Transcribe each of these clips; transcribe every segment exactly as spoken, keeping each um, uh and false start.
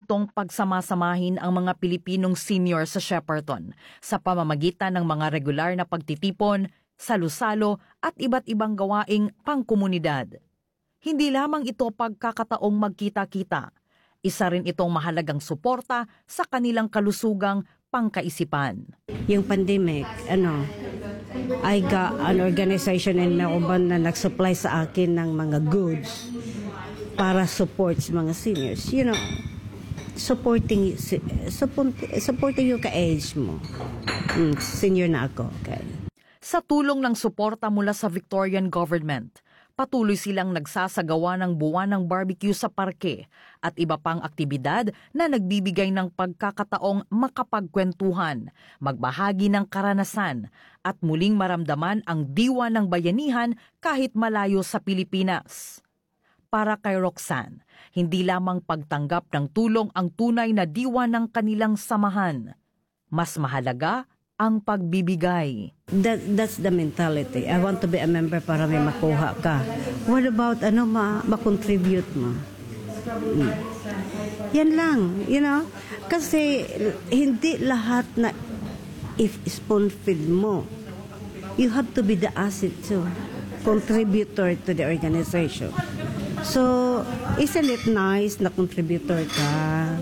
nitong pagsamasamahin ang mga Pilipinong senior sa Shepparton sa pamamagitan ng mga regular na pagtitipon, salo-salo at iba't ibang gawaing pangkomunidad. Hindi lamang ito pagkakataong magkita-kita, isa rin itong mahalagang suporta sa kanilang kalusugang pangkaisipan. Yung pandemic, ano, I got an organization in Melbourne na nag-supply sa akin ng mga goods para support sa mga seniors. You know, supporting support, supporting yung ka-age mo. Mm, senior na ako. Okay. Sa tulong ng suporta mula sa Victorian Government, patuloy silang nagsasagawa ng buwanang barbecue sa parke at iba pang aktibidad na nagbibigay ng pagkakataong makapagkwentuhan, magbahagi ng karanasan at muling maramdaman ang diwa ng bayanihan kahit malayo sa Pilipinas. Para kay Roxanne, hindi lamang pagtanggap ng tulong ang tunay na diwa ng kanilang samahan. Mas mahalaga ang pagbibigay. That, that's the mentality. I want to be a member para may makuha ka. What about ano ma, ma-contribute mo? Hmm. Yan lang, you know? Kasi hindi lahat na if spoon-feed mo, you have to be the asset too. Contributor to the organization. So, isn't it nice na contributor ka?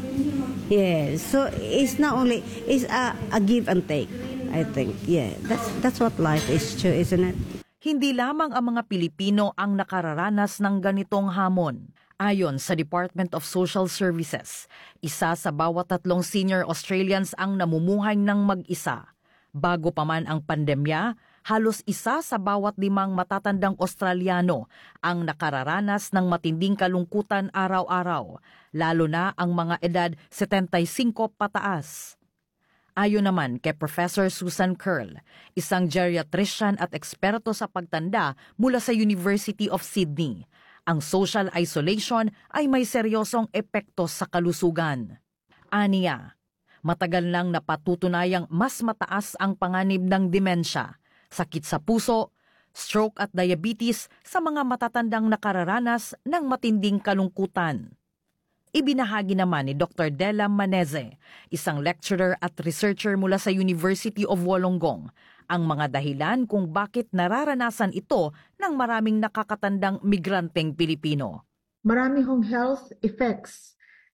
Yes. So, it's not only, it's a, a give and take, I think. Yeah, that's, that's what life is too, isn't it? Hindi lamang ang mga Pilipino ang nakararanas ng ganitong hamon. Ayon sa Department of Social Services, isa sa bawat tatlong senior Australians ang namumuhay ng mag-isa. Bago pa man ang pandemya, halos isa sa bawat limang matatandang Australiano ang nakararanas ng matinding kalungkutan araw-araw, lalo na ang mga edad setenta-singko pataas. Ayon naman kay Professor Susan Curl, isang geriatrician at eksperto sa pagtanda mula sa University of Sydney, ang social isolation ay may seryosong epekto sa kalusugan. Aniya, matagal nang napatutunayang mas mataas ang panganib ng demensya, sakit sa puso, stroke at diabetes sa mga matatandang nakararanas ng matinding kalungkutan. Ibinahagi naman ni Doctor Della Maneze, isang lecturer at researcher mula sa University of Wollongong, ang mga dahilan kung bakit nararanasan ito ng maraming nakakatandang migranteng Pilipino. Marami hong health effects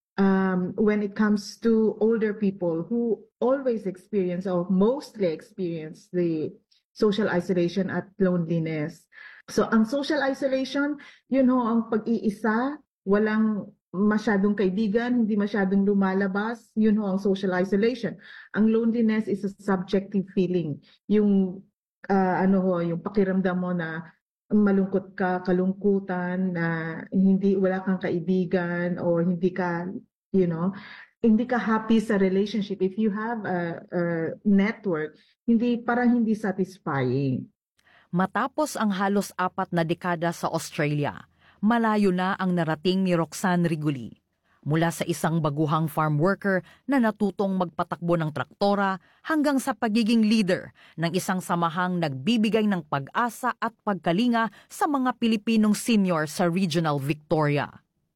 um, when it comes to older people who always experience or mostly experience the social isolation at loneliness. So ang social isolation, yun ho ang pag-iisa, walang masyadong kaibigan, hindi masyadong lumalabas, yun ho ang social isolation. Ang loneliness is a subjective feeling. Yung uh, ano ho, yung pakiramdam mo na malungkot ka, kalungkutan, na hindi wala kang kaibigan or hindi ka, you know, hindi ka happy sa relationship. If you have a, a network, hindi parang hindi satisfying. Matapos ang halos apat na dekada sa Australia, malayo na ang narating ni Roxanne Riguli. Mula sa isang baguhang farm worker na natutong magpatakbo ng traktora hanggang sa pagiging leader ng isang samahang nagbibigay ng pag-asa at pagkalinga sa mga Pilipinong senior sa Regional Victoria.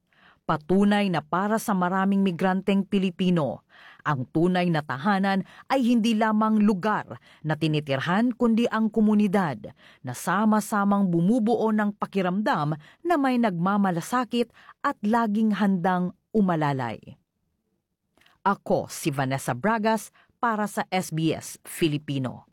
Patunay na para sa maraming migranteng Pilipino, ang tunay na tahanan ay hindi lamang lugar na tinitirhan kundi ang komunidad na sama-samang bumubuo ng pakiramdam na may nagmamalasakit at laging handang umalalay. Ako si Vanessa Bragas para sa S B S Filipino.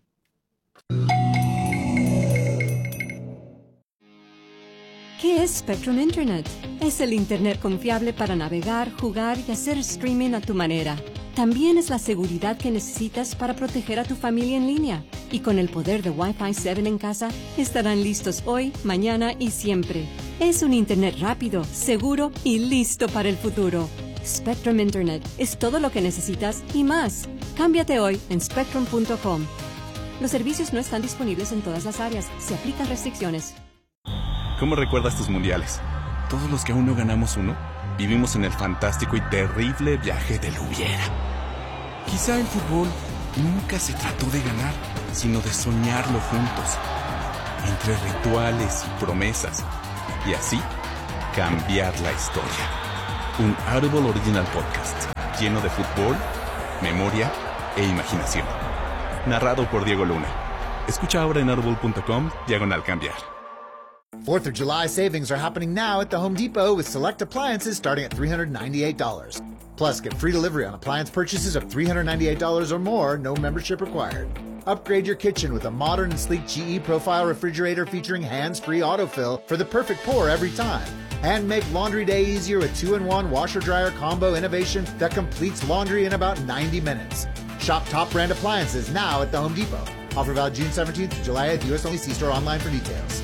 ¿Qué es Spectrum Internet? Es el Internet confiable para navegar, jugar y hacer streaming a tu manera. También es la seguridad que necesitas para proteger a tu familia en línea. Y con el poder de Wi-Fi siete en casa, estarán listos hoy, mañana y siempre. Es un Internet rápido, seguro y listo para el futuro. Spectrum Internet es todo lo que necesitas y más. Cámbiate hoy en spectrum punto com. Los servicios no están disponibles en todas las áreas. Se aplican restricciones. ¿Cómo recuerdas tus mundiales? Todos los que aún no ganamos uno, vivimos en el fantástico y terrible viaje del hubiera. Quizá el fútbol nunca se trató de ganar, sino de soñarlo juntos, entre rituales y promesas, y así cambiar la historia. Un Audible Original Podcast. lleno de fútbol, memoria e imaginación. Narrado por Diego Luna. Escucha ahora en audible.com diagonal cambiar. fourth of July savings are happening now at the Home Depot with select appliances starting at three hundred ninety-eight dollars. Plus, get free delivery on appliance purchases of three hundred ninety-eight dollars or more, no membership required. Upgrade your kitchen with a modern and sleek G E Profile refrigerator featuring hands-free autofill for the perfect pour every time. And make laundry day easier with two in one washer-dryer combo innovation that completes laundry in about ninety minutes. Shop top brand appliances now at the Home Depot. Offer valid June seventeenth to July eighth. U S only. See store online for details.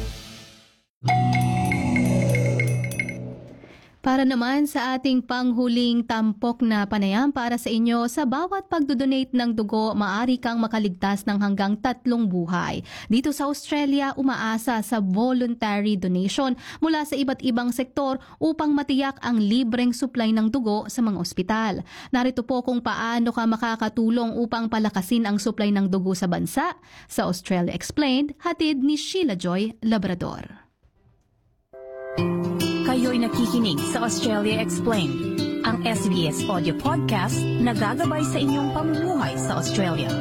Para naman sa ating panghuling tampok na panayam para sa inyo, sa bawat pagdodonate ng dugo, maaari kang makaligtas ng hanggang tatlong buhay. Dito sa Australia, umaasa sa voluntary donation mula sa iba't ibang sektor upang matiyak ang libreng supply ng dugo sa mga ospital. Narito po kung paano ka makakatulong upang palakasin ang supply ng dugo sa bansa. Sa Australia Explained, hatid ni Sheila Joy Labrador. Kayo'y nakikinig sa Australia Explained, ang S B S audio podcast na gagabay sa inyong pamumuhay sa Australia.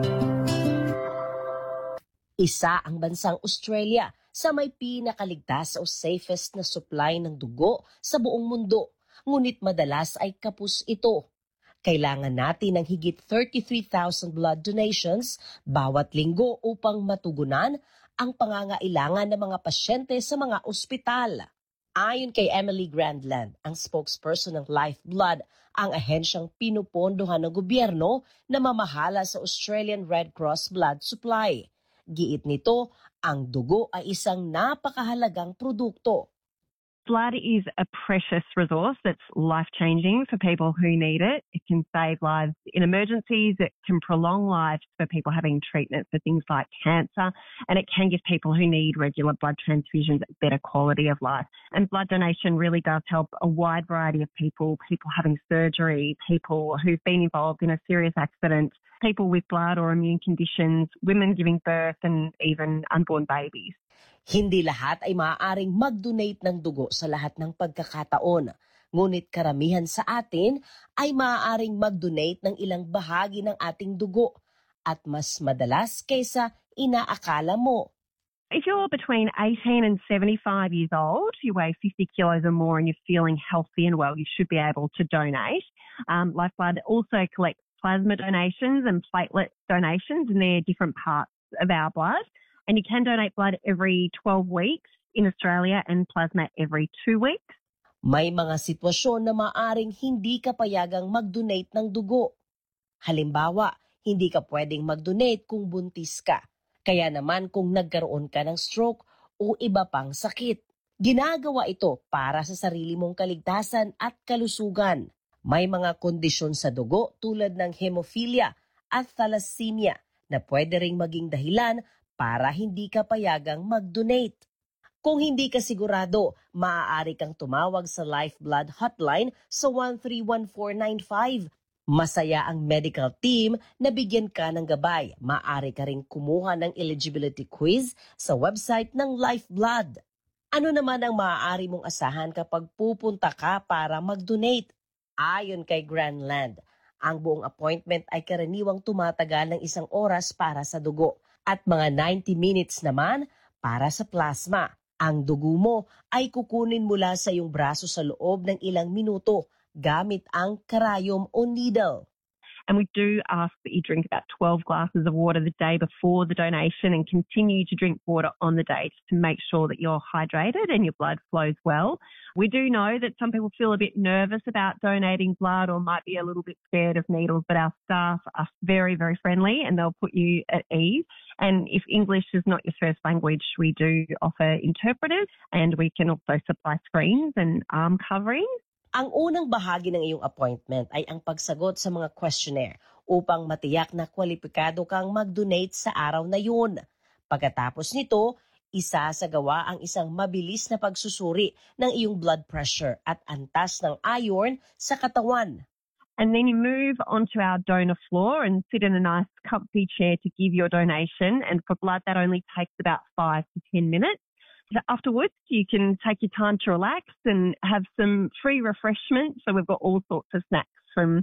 Isa ang bansang Australia sa may pinakaligtas o safest na supply ng dugo sa buong mundo, ngunit madalas ay kapos ito. Kailangan natin ng higit thirty-three thousand blood donations bawat linggo upang matugunan ang pangangailangan ng mga pasyente sa mga ospital. Ayon kay Emily Grandland, ang spokesperson ng Lifeblood, ang ahensyang pinupondohan ng gobyerno na mamahala sa Australian Red Cross blood supply. Giit nito, ang dugo ay isang napakahalagang produkto. Blood is a precious resource that's life-changing for people who need it. It can save lives in emergencies. It can prolong lives for people having treatment for things like cancer. And it can give people who need regular blood transfusions a better quality of life. And blood donation really does help a wide variety of people, people having surgery, people who've been involved in a serious accident, people with blood or immune conditions, women giving birth, and even unborn babies. Hindi lahat ay maaaring mag-donate ng dugo sa lahat ng pagkakataon. Ngunit karamihan sa atin ay maaaring mag-donate ng ilang bahagi ng ating dugo at mas madalas kaysa inaakala mo. If you're between eighteen and seventy-five years old, you weigh fifty kilos or more and you're feeling healthy and well, you should be able to donate. Um, Lifeblood also collects plasma donations and platelet donations, and they're different parts of our blood. And you can donate blood every twelve weeks in Australia and plasma every two weeks. May mga sitwasyon na maaring hindi ka payagang mag-donate ng dugo. Halimbawa, hindi ka pwedeng mag-donate kung buntis ka. Kaya naman kung nagkaroon ka ng stroke o iba pang sakit. Ginagawa ito para sa sarili mong kaligtasan at kalusugan. May mga kondisyon sa dugo tulad ng hemophilia at thalassemia na pwede ring maging dahilan para hindi ka payagang mag-donate. Kung hindi ka sigurado, maaari kang tumawag sa Lifeblood Hotline sa one three one four nine five. Masaya ang medical team na bigyan ka ng gabay. Maaari ka ring kumuha ng eligibility quiz sa website ng Lifeblood. Ano naman ang maaari mong asahan kapag pupunta ka para mag-donate? Ayon kay Grandland, ang buong appointment ay karaniwang tumatagal ng isang oras para sa dugo. At mga ninety minutes naman para sa plasma. Ang dugo mo ay kukunin mula sa iyong braso sa loob ng ilang minuto gamit ang karayom o needle. And we do ask that you drink about twelve glasses of water the day before the donation and continue to drink water on the day to make sure that you're hydrated and your blood flows well. We do know that some people feel a bit nervous about donating blood or might be a little bit scared of needles, but our staff are very, very friendly and they'll put you at ease. And if English is not your first language, we do offer interpreters and we can also supply screens and arm coverings. Ang unang bahagi ng iyong appointment ay ang pagsagot sa mga questionnaire upang matiyak na kwalipikado kang mag-donate sa araw na yun. Pagkatapos nito, isasagawa ang isang mabilis na pagsusuri ng iyong blood pressure at antas ng iron sa katawan. And then you move onto our donor floor and sit in a nice comfy chair to give your donation. And for blood, that only takes about five to ten minutes. Afterwards, you can take your time to relax and have some free refreshments. So we've got all sorts of snacks from